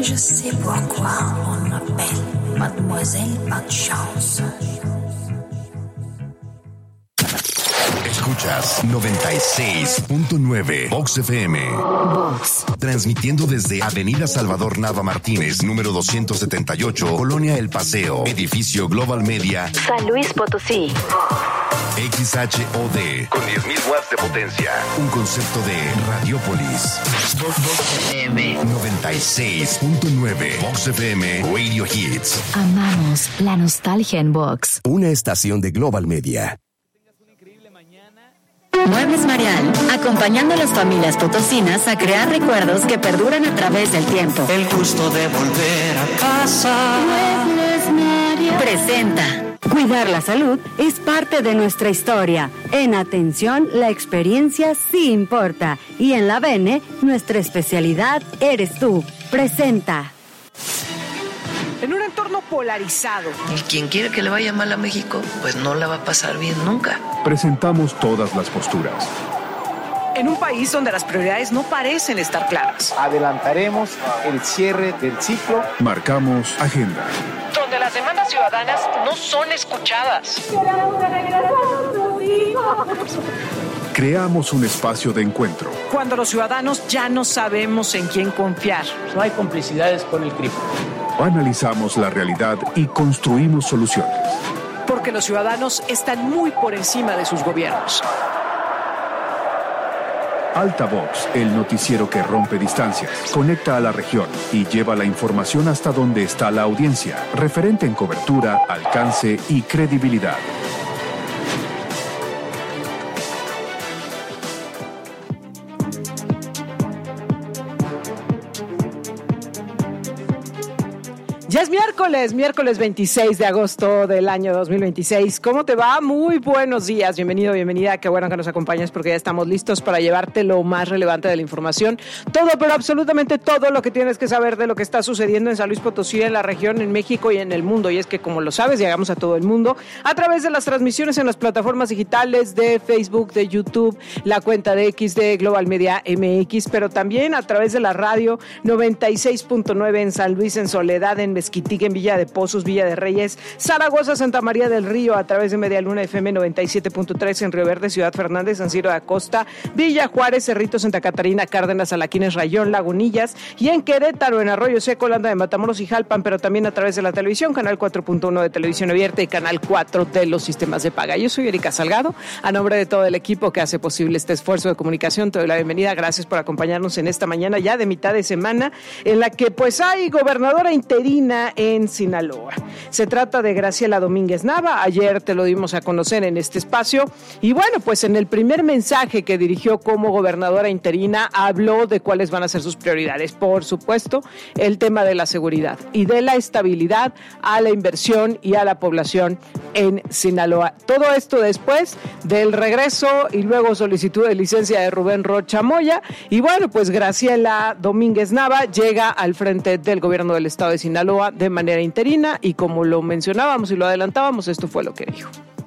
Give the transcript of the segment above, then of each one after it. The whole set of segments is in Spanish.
Je sais pourquoi on m'appelle Mademoiselle Pas de Chance. Escuchas 96.9 Vox FM. Vox. Transmitiendo desde Avenida Salvador Nava Martínez, número 278, Colonia El Paseo, edificio Global Media, San Luis Potosí. XHOD, con 10.000 watts de potencia. Un concepto de Radiopolis. Vox FM. 96.9 Vox FM Radio Hits. Amamos la nostalgia en Vox. Una estación de Global Media. Muebles Marial, acompañando a las familias potosinas a crear recuerdos que perduran a través del tiempo. El gusto de volver a casa. Muebles Marial presenta. Cuidar la salud es parte de nuestra historia. En Atención, la experiencia sí importa. Y en la Bene, nuestra especialidad eres tú. Presenta. En un entorno polarizado. Y quien quiere que le vaya mal a México, pues no la va a pasar bien nunca. Presentamos todas las posturas. En un país donde las prioridades no parecen estar claras. Adelantaremos el cierre del ciclo. Marcamos agenda. Donde las demandas ciudadanas no son escuchadas. Creamos un espacio de encuentro. Cuando los ciudadanos ya no sabemos en quién confiar. No hay complicidades con el crimen. Analizamos la realidad y construimos soluciones. Porque los ciudadanos están muy por encima de sus gobiernos. Alta Vox, el noticiero que rompe distancias, conecta a la región y lleva la información hasta donde está la audiencia, referente en cobertura, alcance y credibilidad. Ya es miércoles 26 de agosto del año 2026. ¿Cómo te va? Muy buenos días, bienvenido, bienvenida. Qué bueno que nos acompañes porque ya estamos listos para llevarte lo más relevante de la información. Todo, pero absolutamente todo lo que tienes que saber de lo que está sucediendo en San Luis Potosí, en la región, en México y en el mundo. Y es que, como lo sabes, llegamos a todo el mundo a través de las transmisiones en las plataformas digitales de Facebook, de YouTube, la cuenta de X de Global Media MX, pero también a través de la radio 96.9 en San Luis, en Soledad, en Mezquitic, en Villa de Pozos, Villa de Reyes, Zaragoza, Santa María del Río, a través de Media Luna FM 97.3 en Río Verde, Ciudad Fernández, San Ciro de Acosta, Villa Juárez, Cerrito, Santa Catarina, Cárdenas, Alaquines, Rayón, Lagunillas, y en Querétaro, en Arroyo Seco, Landa de Matamoros y Jalpan, pero también a través de la televisión, canal 4.1 de Televisión Abierta y canal 4 de los sistemas de paga. Yo soy Erika Salgado, a nombre de todo el equipo que hace posible este esfuerzo de comunicación, te doy la bienvenida, gracias por acompañarnos en esta mañana ya de mitad de semana, en la que pues hay gobernadora interina en Sinaloa. Se trata de Graciela Domínguez Nava, ayer te lo dimos a conocer en este espacio, y bueno, pues en el primer mensaje que dirigió como gobernadora interina, habló de cuáles van a ser sus prioridades. Por supuesto, el tema de la seguridad y de la estabilidad a la inversión y a la población en Sinaloa. Todo esto después del regreso y luego solicitud de licencia de Rubén Rocha Moya, y bueno, pues Graciela Domínguez Nava llega al frente del gobierno del estado de Sinaloa de manera interina, y como lo mencionábamos y lo adelantábamos, esto fue lo que dijo.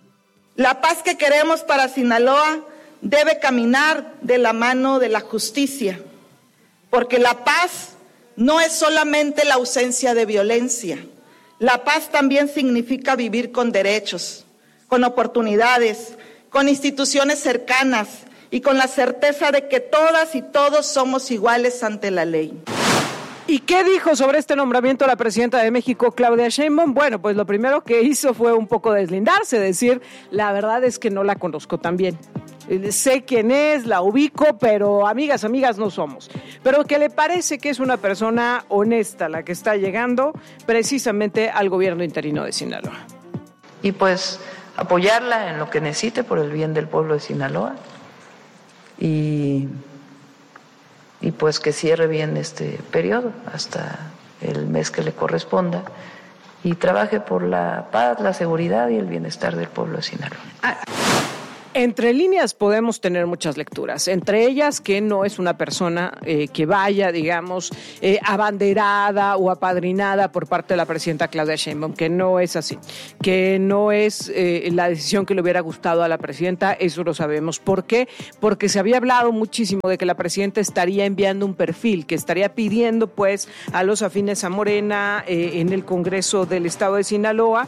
La paz que queremos para Sinaloa debe caminar de la mano de la justicia, porque la paz no es solamente la ausencia de violencia. La paz también significa vivir con derechos, con oportunidades, con instituciones cercanas y con la certeza de que todas y todos somos iguales ante la ley. ¿Y qué dijo sobre este nombramiento la presidenta de México, Claudia Sheinbaum? Bueno, pues lo primero que hizo fue un poco deslindarse, decir, la verdad es que no la conozco tan bien. Sé quién es, la ubico, pero amigas no somos. Pero que le parece que es una persona honesta la que está llegando precisamente al gobierno interino de Sinaloa. Y pues apoyarla en lo que necesite por el bien del pueblo de Sinaloa. Y pues que cierre bien este periodo hasta el mes que le corresponda y trabaje por la paz, la seguridad y el bienestar del pueblo de Sinaloa. Entre líneas podemos tener muchas lecturas, entre ellas que no es una persona que vaya, digamos, abanderada o apadrinada por parte de la presidenta Claudia Sheinbaum, que no es así, que no es la decisión que le hubiera gustado a la presidenta, eso lo sabemos. ¿Por qué? Porque se había hablado muchísimo de que la presidenta estaría enviando un perfil, que estaría pidiendo pues a los afines a Morena en el Congreso del Estado de Sinaloa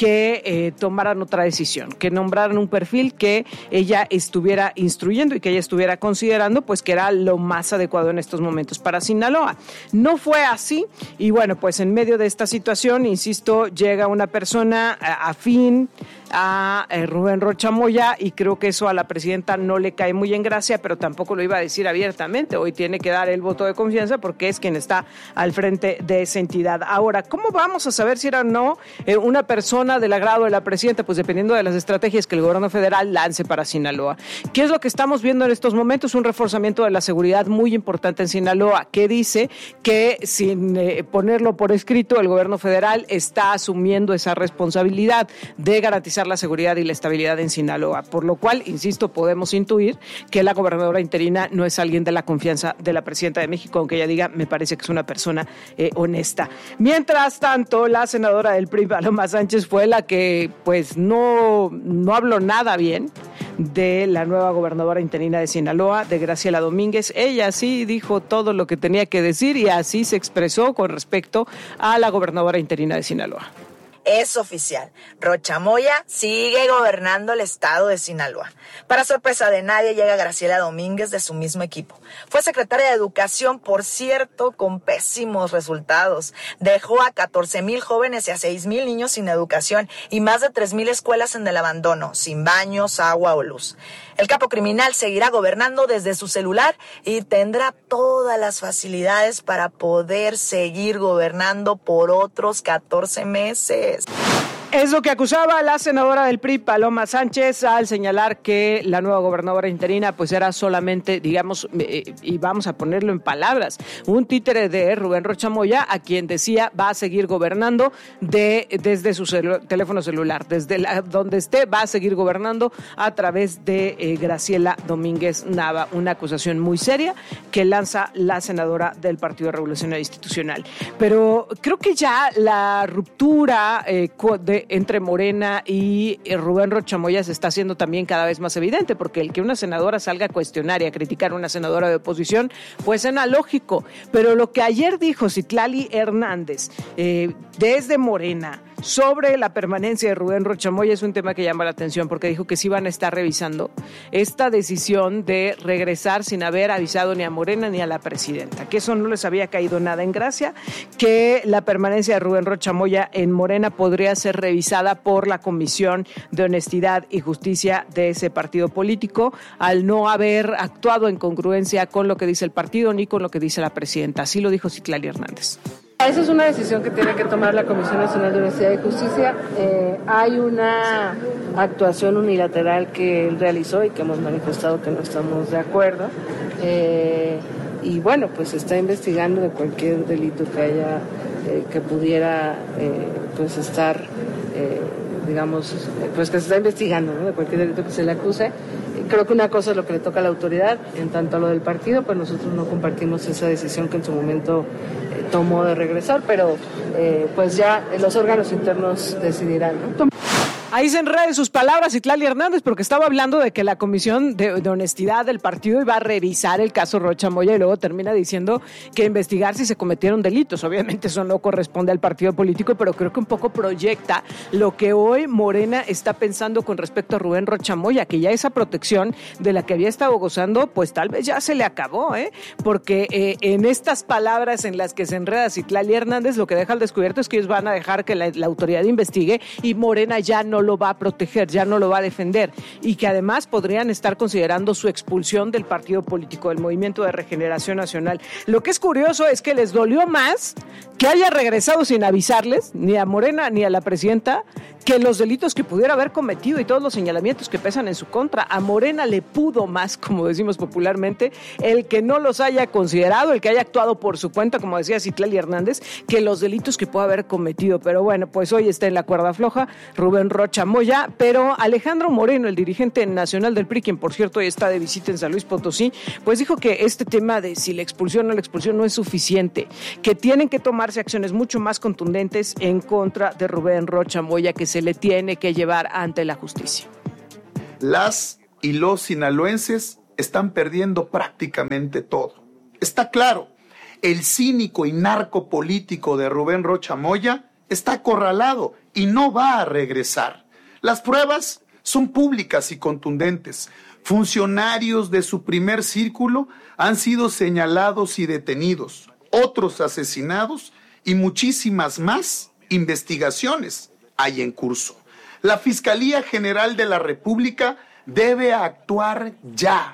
que tomaran otra decisión, que nombraran un perfil que ella estuviera instruyendo y que ella estuviera considerando pues que era lo más adecuado en estos momentos para Sinaloa. No fue así y bueno, pues en medio de esta situación, insisto, llega una persona afín a Rubén Rocha Moya y creo que eso a la presidenta no le cae muy en gracia, pero tampoco lo iba a decir abiertamente. Hoy tiene que dar el voto de confianza porque es quien está al frente de esa entidad. Ahora, ¿cómo vamos a saber si era o no una persona del agrado de la presidenta? Pues dependiendo de las estrategias que el gobierno federal lance para Sinaloa. ¿Qué es lo que estamos viendo en estos momentos? Un reforzamiento de la seguridad muy importante en Sinaloa, que dice que sin ponerlo por escrito, el gobierno federal está asumiendo esa responsabilidad de garantizar la seguridad y la estabilidad en Sinaloa, por lo cual, insisto, podemos intuir que la gobernadora interina no es alguien de la confianza de la presidenta de México, aunque ella diga, me parece que es una persona honesta. Mientras tanto, la senadora del PRI, Paloma Sánchez, fue la que pues no habló nada bien de la nueva gobernadora interina de Sinaloa, de Graciela Domínguez. Ella sí dijo todo lo que tenía que decir y así se expresó con respecto a la gobernadora interina de Sinaloa. Es oficial, Rocha Moya sigue gobernando el estado de Sinaloa. Para sorpresa de nadie, llega Graciela Domínguez de su mismo equipo. Fue secretaria de Educación, por cierto, con pésimos resultados. Dejó a 14,000 jóvenes y a 6,000 niños sin educación y más de 3,000 escuelas en el abandono, sin baños, agua o luz. El capo criminal seguirá gobernando desde su celular y tendrá todas las facilidades para poder seguir gobernando por otros 14 meses. Es lo que acusaba la senadora del PRI, Paloma Sánchez, al señalar que la nueva gobernadora interina pues era solamente, digamos, y vamos a ponerlo en palabras, un títere de Rubén Rocha Moya, a quien decía va a seguir gobernando desde su teléfono celular, desde donde esté, va a seguir gobernando a través de Graciela Domínguez Nava, una acusación muy seria que lanza la senadora del Partido Revolucionario Institucional. Pero creo que ya la ruptura entre Morena y Rubén Rocha Moya se está haciendo también cada vez más evidente, porque el que una senadora salga a cuestionar y a criticar a una senadora de oposición, pues es lógico. Pero lo que ayer dijo Citlali Hernández desde Morena sobre la permanencia de Rubén Rocha Moya es un tema que llama la atención, porque dijo que sí van a estar revisando esta decisión de regresar sin haber avisado ni a Morena ni a la presidenta, que eso no les había caído nada en gracia, que la permanencia de Rubén Rocha Moya en Morena podría ser revisada por la Comisión de Honestidad y Justicia de ese partido político, al no haber actuado en congruencia con lo que dice el partido ni con lo que dice la presidenta. Así lo dijo Citlali Hernández. Esa es una decisión que tiene que tomar la Comisión Nacional de Honestidad y Justicia. Hay una actuación unilateral que él realizó y que hemos manifestado que no estamos de acuerdo. Y bueno, pues se está investigando de cualquier delito que haya, que pudiera pues estar, digamos, pues que se está investigando, ¿no? De cualquier delito que se le acuse. Creo que una cosa es lo que le toca a la autoridad, en tanto a lo del partido, pues nosotros no compartimos esa decisión que en su momento tomó de regresar, pero pues ya los órganos internos decidirán, ¿no? Ahí se enreda sus palabras Citlali Hernández, porque estaba hablando de que la Comisión de Honestidad del partido iba a revisar el caso Rocha Moya y luego termina diciendo que investigar si se cometieron delitos. Obviamente eso no corresponde al partido político, pero creo que un poco proyecta lo que hoy Morena está pensando con respecto a Rubén Rocha Moya, que ya esa protección de la que había estado gozando, pues tal vez ya se le acabó, porque en estas palabras en las que se enreda Citlali Hernández, lo que deja al descubierto es que ellos van a dejar que la autoridad investigue y Morena ya no lo va a proteger, ya no lo va a defender, y que además podrían estar considerando su expulsión del partido político, del Movimiento de Regeneración Nacional. Lo que es curioso es que les dolió más que haya regresado sin avisarles, ni a Morena ni a la presidenta, que los delitos que pudiera haber cometido y todos los señalamientos que pesan en su contra. A Morena le pudo más, como decimos popularmente, el que no los haya considerado, el que haya actuado por su cuenta, como decía Citlali Hernández, que los delitos que pueda haber cometido. Pero bueno, pues hoy está en la cuerda floja Rubén Rocha Moya, pero Alejandro Moreno, el dirigente nacional del PRI, quien por cierto hoy está de visita en San Luis Potosí, pues dijo que este tema de si la expulsión o la expulsión no es suficiente, que tienen que tomarse acciones mucho más contundentes en contra de Rubén Rocha Moya, que se le tiene que llevar ante la justicia. Las y los sinaloenses están perdiendo prácticamente todo. Está claro, el cínico y narcopolítico de Rubén Rocha Moya está acorralado y no va a regresar. Las pruebas son públicas y contundentes. Funcionarios de su primer círculo han sido señalados y detenidos, otros asesinados y muchísimas más investigaciones hay en curso. La Fiscalía General de la República debe actuar ya.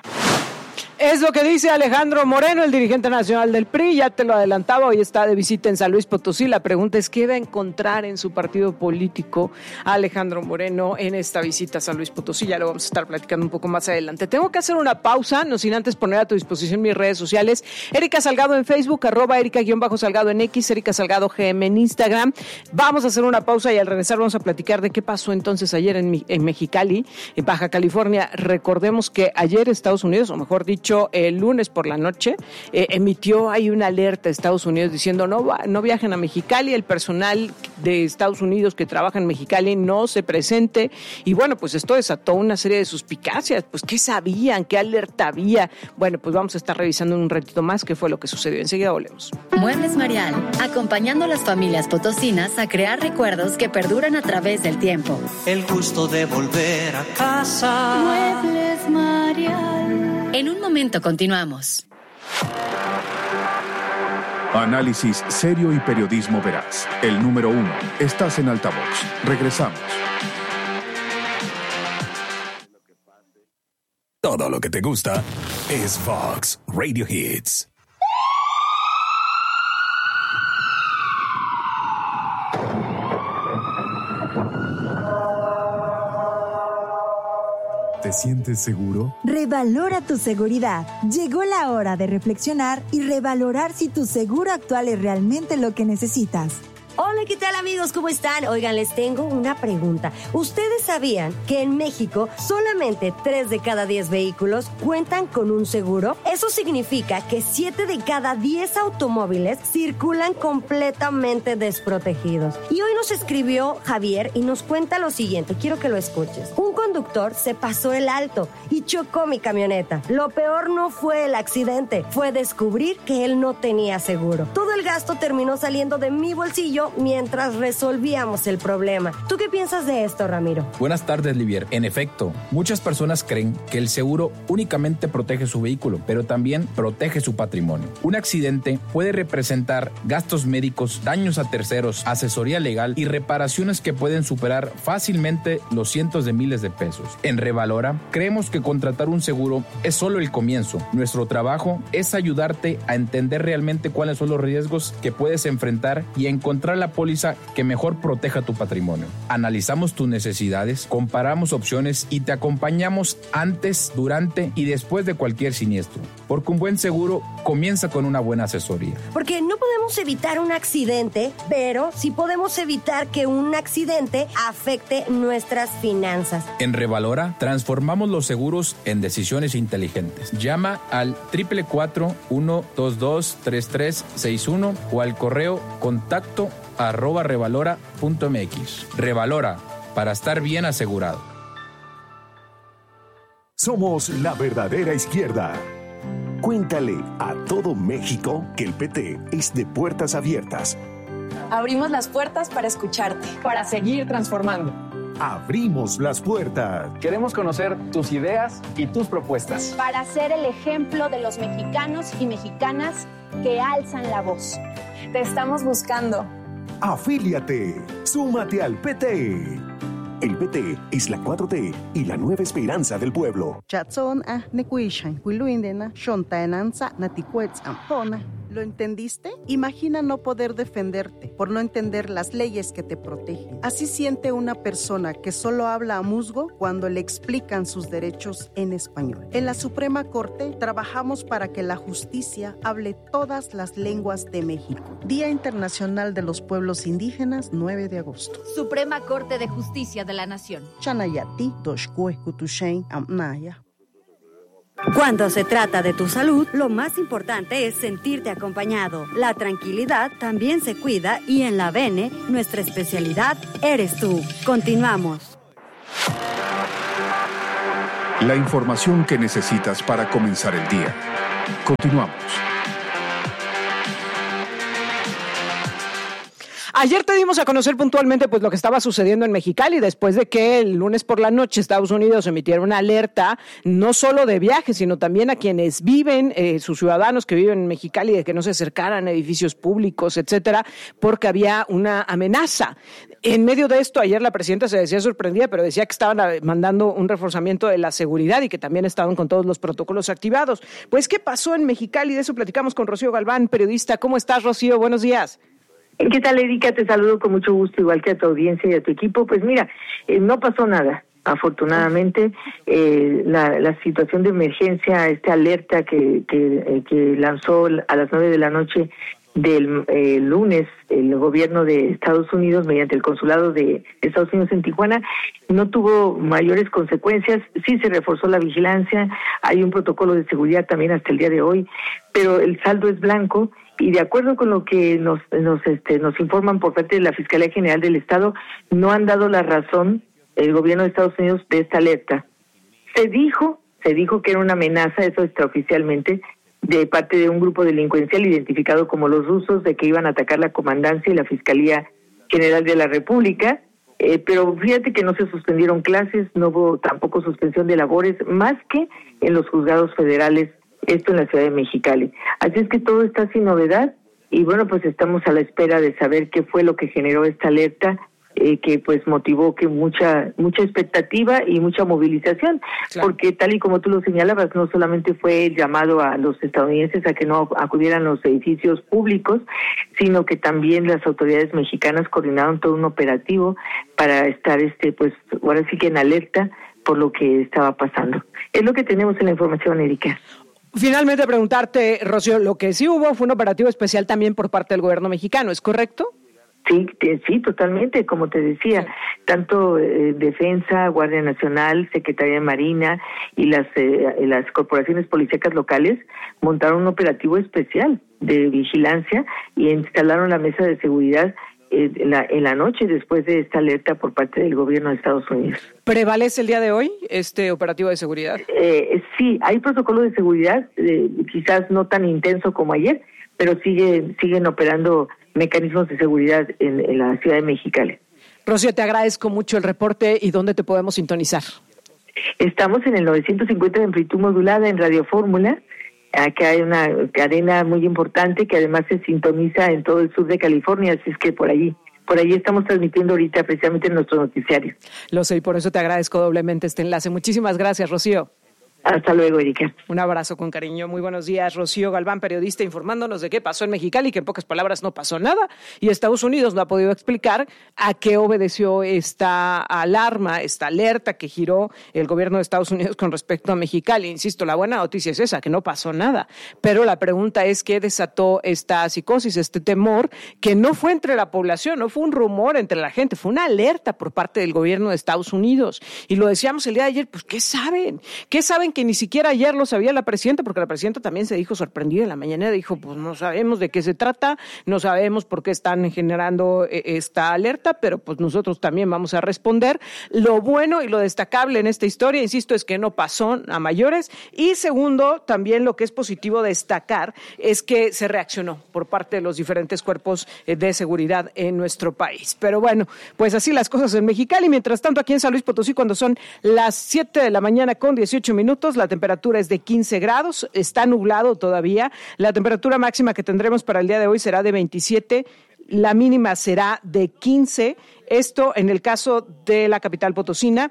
Es lo que dice Alejandro Moreno, el dirigente nacional del PRI. Ya te lo adelantaba, hoy está de visita en San Luis Potosí. La pregunta es, ¿qué va a encontrar en su partido político Alejandro Moreno en esta visita a San Luis Potosí? Ya lo vamos a estar platicando un poco más adelante. Tengo que hacer una pausa, no sin antes poner a tu disposición mis redes sociales. Erika Salgado en Facebook, @Erika_Salgado en X, Erika Salgado GM en Instagram. Vamos a hacer una pausa y al regresar vamos a platicar de qué pasó entonces ayer en Mexicali, en Baja California. Recordemos que ayer Estados Unidos, o mejor dicho, el lunes por la noche, emitió ahí una alerta a Estados Unidos diciendo no viajen a Mexicali, el personal de Estados Unidos que trabaja en Mexicali no se presente. Y bueno, pues esto desató una serie de suspicacias. Pues ¿qué sabían? ¿Qué alerta había? Bueno, pues vamos a estar revisando en un ratito más qué fue lo que sucedió. Enseguida volvemos. Marial, acompañando a las familias potosinas a crear recuerdos que perduran a través del tiempo. El gusto de volver a casa. Muebles Marial. En un momento continuamos. Análisis serio y periodismo veraz. El número 1. Estás en altavoz. Regresamos. Todo lo que te gusta es Fox Radio Hits. ¿Te sientes seguro? Revalora tu seguridad. Llegó la hora de reflexionar y revalorar si tu seguro actual es realmente lo que necesitas. Hola, ¿qué tal amigos? ¿Cómo están? Oigan, les tengo una pregunta. ¿Ustedes sabían que en México solamente 3 de cada 10 vehículos cuentan con un seguro? Eso significa que 7 de cada 10 automóviles circulan completamente desprotegidos. Y hoy nos escribió Javier y nos cuenta lo siguiente. Quiero que lo escuches. Un conductor se pasó el alto y chocó mi camioneta. Lo peor no fue el accidente, fue descubrir que él no tenía seguro. Todo el gasto terminó saliendo de mi bolsillo mientras resolvíamos el problema. ¿Tú qué piensas de esto, Ramiro? Buenas tardes, Livier. En efecto, muchas personas creen que el seguro únicamente protege su vehículo, pero también protege su patrimonio. Un accidente puede representar gastos médicos, daños a terceros, asesoría legal y reparaciones que pueden superar fácilmente los cientos de miles de pesos. En Revalora, creemos que contratar un seguro es solo el comienzo. Nuestro trabajo es ayudarte a entender realmente cuáles son los riesgos que puedes enfrentar y encontrar la póliza que mejor proteja tu patrimonio. Analizamos tus necesidades, comparamos opciones y te acompañamos antes, durante y después de cualquier siniestro. Porque un buen seguro comienza con una buena asesoría. Porque no podemos evitar un accidente, pero sí podemos evitar que un accidente afecte nuestras finanzas. En Revalora, transformamos los seguros en decisiones inteligentes. Llama al 444-122-3361 o al correo contacto@revalora.mx. Revalora, para estar bien asegurado. Somos la verdadera izquierda. Cuéntale a todo México que el PT es de puertas abiertas. Abrimos las puertas para escucharte. Para seguir transformando. Abrimos las puertas. Queremos conocer tus ideas y tus propuestas. Para ser el ejemplo de los mexicanos y mexicanas que alzan la voz. Te estamos buscando. Afíliate. Súmate al PT. El PT es la 4T y la nueva esperanza del pueblo. ¿Lo entendiste? Imagina no poder defenderte por no entender las leyes que te protegen. Así siente una persona que solo habla a musgo cuando le explican sus derechos en español. En la Suprema Corte trabajamos para que la justicia hable todas las lenguas de México. Día Internacional de los Pueblos Indígenas, 9 de agosto. Suprema Corte de Justicia de la Nación. Chanayati, Doshkue, Kutushen, Amnaya. Cuando se trata de tu salud, lo más importante es sentirte acompañado. La tranquilidad también se cuida y en la Bene, nuestra especialidad eres tú. Continuamos. La información que necesitas para comenzar el día. Continuamos. Ayer te dimos a conocer puntualmente pues lo que estaba sucediendo en Mexicali después de que el lunes por la noche Estados Unidos emitiera una alerta no solo de viajes, sino también a quienes viven, sus ciudadanos que viven en Mexicali, de que no se acercaran a edificios públicos, etcétera, porque había una amenaza. En medio de esto, ayer la presidenta se decía sorprendida, pero decía que estaban mandando un reforzamiento de la seguridad y que también estaban con todos los protocolos activados. Pues, ¿qué pasó en Mexicali? De eso platicamos con Rocío Galván, periodista. ¿Cómo estás, Rocío? Buenos días. ¿Qué tal, Erika? Te saludo con mucho gusto, igual que a tu audiencia y a tu equipo. Pues mira, no pasó nada. Afortunadamente, la situación de emergencia, esta alerta que lanzó a las 9 de la noche del lunes el gobierno de Estados Unidos mediante el consulado de Estados Unidos en Tijuana, no tuvo mayores consecuencias. Sí se reforzó la vigilancia, hay un protocolo de seguridad también hasta el día de hoy, pero el saldo es blanco. Y de acuerdo con lo que nos informan por parte de la Fiscalía General del Estado, no han dado la razón el gobierno de Estados Unidos de esta alerta. Se dijo que era una amenaza, eso extraoficialmente, de parte de un grupo delincuencial identificado como los rusos, de que iban a atacar la comandancia y la Fiscalía General de la República, pero fíjate que no se suspendieron clases, no hubo tampoco suspensión de labores, más que en los juzgados federales, esto en la ciudad de Mexicali. Así es que todo está sin novedad y bueno, pues estamos a la espera de saber qué fue lo que generó esta alerta, que pues motivó que mucha expectativa y mucha movilización, claro. Porque tal y como tú lo señalabas, no solamente fue el llamado a los estadounidenses a que no acudieran a los edificios públicos, sino que también las autoridades mexicanas coordinaron todo un operativo para estar pues ahora sí que en alerta por lo que estaba pasando. Es lo que tenemos en la información, Erika. Finalmente preguntarte, Rocío, lo que sí hubo fue un operativo especial también por parte del gobierno mexicano, ¿es correcto? Sí, totalmente, como te decía, tanto Defensa, Guardia Nacional, Secretaría de Marina y las corporaciones policíacas locales montaron un operativo especial de vigilancia y instalaron la mesa de seguridad en la noche después de esta alerta por parte del gobierno de Estados Unidos. ¿Prevalece el día de hoy este operativo de seguridad? Sí, hay protocolo de seguridad, quizás no tan intenso como ayer, pero siguen operando mecanismos de seguridad en la ciudad de Mexicali. Rocío, te agradezco mucho el reporte y ¿dónde te podemos sintonizar? Estamos en el 950 de amplitud modulada en Radio Fórmula. Aquí hay una cadena muy importante que además se sintoniza en todo el sur de California, así es que por allí estamos transmitiendo ahorita precisamente nuestro noticiario. Lo sé y por eso te agradezco doblemente este enlace. Muchísimas gracias, Rocío. Hasta luego, Erika. Un abrazo con cariño. Muy buenos días. Rocío Galván, periodista, informándonos de qué pasó en Mexicali, que en pocas palabras no pasó nada. Y Estados Unidos no ha podido explicar a qué obedeció esta alarma, esta alerta que giró el gobierno de Estados Unidos con respecto a Mexicali. Insisto, la buena noticia es esa, que no pasó nada. Pero la pregunta es qué desató esta psicosis, este temor, que no fue entre la población, no fue un rumor entre la gente, fue una alerta por parte del gobierno de Estados Unidos. Y lo decíamos el día de ayer, pues ¿qué saben? ¿Qué saben que ni siquiera ayer lo sabía la presidenta? Porque la presidenta también se dijo sorprendida en la mañana, dijo, pues no sabemos de qué se trata, no sabemos por qué están generando esta alerta, pero pues nosotros también vamos a responder. Lo bueno y lo destacable en esta historia, insisto, es que no pasó a mayores, y segundo, también lo que es positivo destacar es que se reaccionó por parte de los diferentes cuerpos de seguridad en nuestro país. Pero bueno, pues así las cosas en Mexicali. Mientras tanto, aquí en San Luis Potosí, cuando son las 7 de la mañana con 18 minutos, la temperatura es de 15 grados, está nublado todavía. La temperatura máxima que tendremos para el día de hoy será de 27, la mínima será de 15. Esto en el caso de la capital potosina.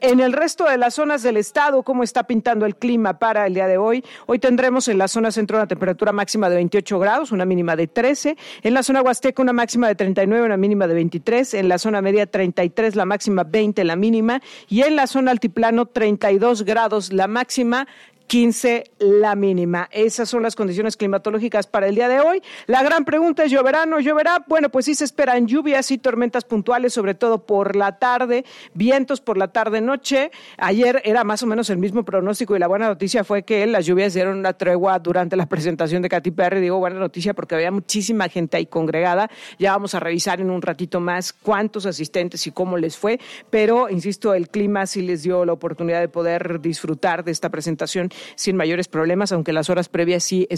En el resto de las zonas del estado, ¿cómo está pintando el clima para el día de hoy? Hoy tendremos en la zona centro una temperatura máxima de 28 grados, una mínima de 13. En la zona huasteca una máxima de 39, una mínima de 23. En la zona media 33, la máxima 20, la mínima. Y en la zona altiplano 32 grados, la máxima, 15 la mínima. Esas son las condiciones climatológicas para el día de hoy. La gran pregunta es, ¿lloverá o no lloverá? Bueno, pues sí se esperan lluvias y tormentas puntuales, sobre todo por la tarde, vientos por la tarde-noche. Ayer era más o menos el mismo pronóstico y la buena noticia fue que las lluvias dieron una tregua durante la presentación de Katy Perry. Digo buena noticia porque había muchísima gente ahí congregada. Ya vamos a revisar en un ratito más cuántos asistentes y cómo les fue, pero insisto, el clima sí les dio la oportunidad de poder disfrutar de esta presentación sin mayores problemas, aunque las horas previas sí